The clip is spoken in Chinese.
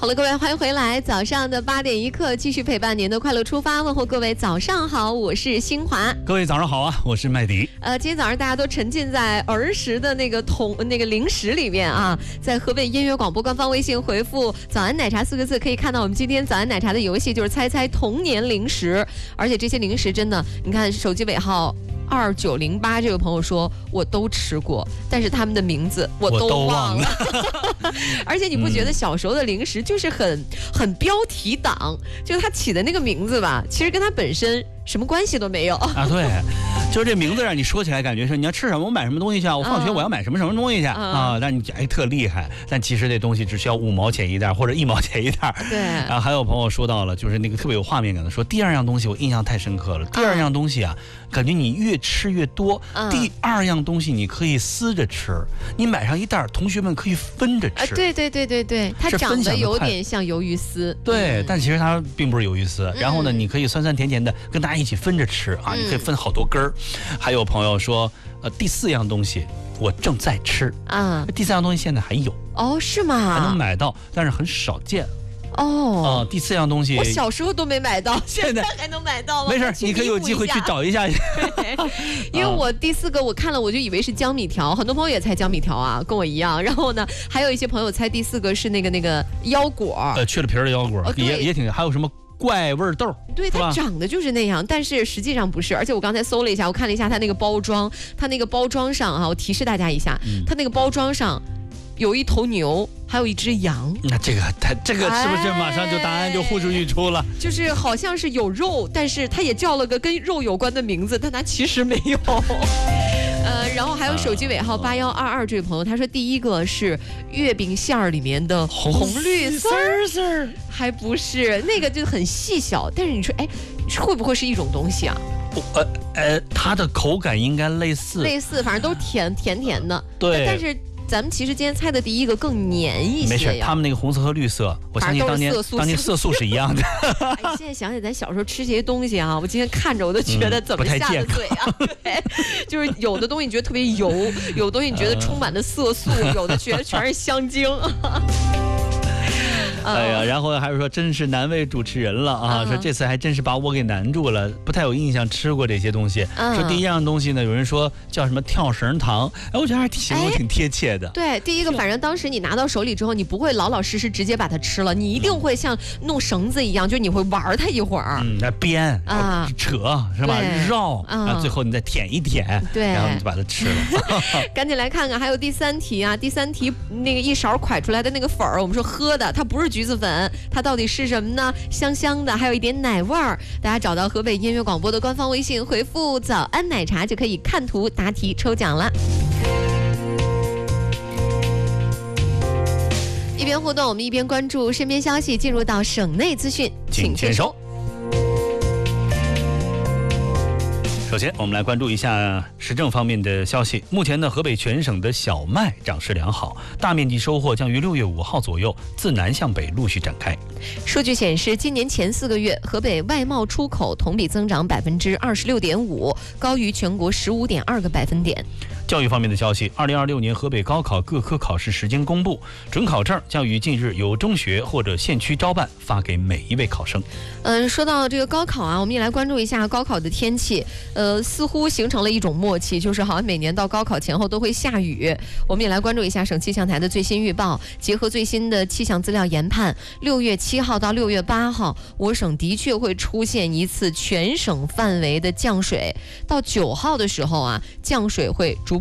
好了，各位欢迎回来，早上的8点1刻，继续陪伴您的快乐出发，问候各位早上好，我是新华。 各位早上好啊，我是麦迪。 今天早上大家都沉浸在儿时的那个零食里面啊，在河北音乐广播官方微信回复“早安奶茶”4个字，可以看到我们今天早安奶茶的游戏就是猜猜童年零食，而且这些零食真的，你看手机尾号2908这位朋友说我都吃过，但是他们的名字我都忘了。而且你不觉得小时候的零食就是很标题党，就是他起的那个名字吧，其实跟他本身什么关系都没有啊？对，就是这名字让你说起来感觉是你要吃什么我买什么东西去啊，我放学我要买什么东西去啊，但你特厉害，但其实这东西只需要5毛钱一袋或者1毛钱一袋。 对。 然后还有朋友说到了，就是那个特别有画面感的说，第二样东西我印象太深刻了。第二样东西啊，感觉你越吃越多。第二样东西你可以撕着吃，你买上一袋，同学们可以分着吃。 对，它长得有点像鱿鱼丝。 对，但其实它并不是鱿鱼丝。然后呢，你可以酸酸甜甜的跟大家一起分着吃啊，你可以分好多根儿。还有朋友说，第4样东西我正在吃啊，第3样东西现在还有哦，是吗？ 还能买到，但是很少见。 哦， 第4样东西我小时候都没买到，现在还能买到吗？ 没事，你可以有机会去找一下。 因为我第4个我看了，我就以为是江米条，很多朋友也猜江米条啊，跟我一样。然后呢，还有一些朋友猜第4个是那个腰果， 去了皮的腰果，也挺，还有什么怪味豆？ 对，它长得就是那样，但是实际上不是。而且我刚才搜了一下，我看了一下它那个包装，它那个包装上啊，我提示大家一下，它那个包装上有一头牛，还有一只羊。那这个是不是马上就答案就呼之欲出了？就是好像是有肉，但是它也叫了个跟肉有关的名字，但它其实没有。然后还有手机尾号8122这位朋友，他说第1个是月饼馅儿里面的红绿丝儿，还不是那个就很细小，但是你说会不会是一种东西啊？ 它的口感应该类似， 反正都甜的。 对， 但是咱们其实今天猜的第1个更黏一些。 没事，他们那个红色和绿色，我相信当年色素是一样的。 现在想想咱小时候吃这些东西啊，我今天看着我都觉得怎么下的嘴啊？对，就是有的东西你觉得特别油，有的东西你觉得充满了色素，有的觉得全是香精。 哎呀，然后还是说真是难为主持人了啊！说这次还真是把我给难住了，不太有印象吃过这些东西。说第1样东西呢，有人说叫什么跳绳糖，我觉得还形容挺贴切的。对， 第1个反正当时你拿到手里之后，你不会老老实实直接把它吃了，你一定会像弄绳子一样，就你会玩它一会儿。 那编啊，扯是吧？绕，然后最后你再舔一舔， 对， 然后你就把它吃了。 赶紧来看看，还有第3题啊！第3题那个一勺蒯出来的那个粉儿，我们说喝的，它不是橘子粉，它到底是什么呢？香香的，还有一点奶味儿。大家找到河北音乐广播的官方微信，回复“早安奶茶”就可以看图答题抽奖了。一边互动，我们一边关注身边消息，进入到省内资讯， 请签收。首先，我们来关注一下时政方面的消息。目前呢，河北全省的小麦长势良好，大面积收获将于6月5号左右自南向北陆续展开。 数据显示，今年前4个月，河北外贸出口同比增长26.5%，高于全国15.2个百分点。 教育方面的消息，2026年河北高考各科考试时间公布，准考证将于近日由中学或者县区招办发给每一位考生。 说到这个高考啊，我们也来关注一下高考的天气。似乎形成了一种默契，就是好像每年到高考前后都会下雨。我们也来关注一下省气象台的最新预报，结合最新的气象资料研判，6月7号到6月8号，我省的确会出现一次全省范围的降水。到9号的时候啊，降水会逐步